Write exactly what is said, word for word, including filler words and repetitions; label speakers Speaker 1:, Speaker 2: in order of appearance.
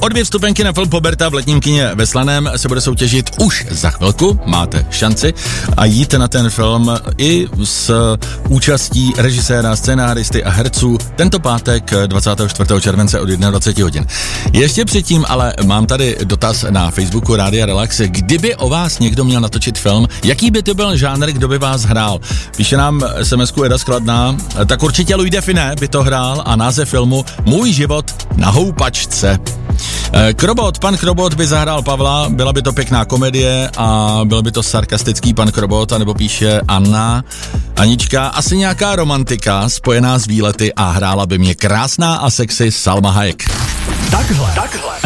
Speaker 1: O dvě vstupenky na film Poberta v letním kině ve Slaném se bude soutěžit už za chvilku, máte šanci a jít na ten film i s účastí režiséra, scénáristy a herců tento pátek dvacátého čtvrtého července od dvacet jedna hodin. Ještě předtím ale mám tady dotaz na Facebooku Rádia Relax. Kdyby o vás někdo měl natočit film, jaký by to byl žánr, kdo by vás hrál? Píše nám es em esku Eda Skladná, tak určitě Louis Define by to hrál a název filmu Můj život na houpačce. Krobot, pan Krobot by zahrál Pavla, byla by to pěkná komedie a byl by to sarkastický pan Krobot, anebo píše Anna, Anička, asi nějaká romantika spojená s výlety a hrála by mě krásná a sexy Salma Hayek.
Speaker 2: Takhle, takhle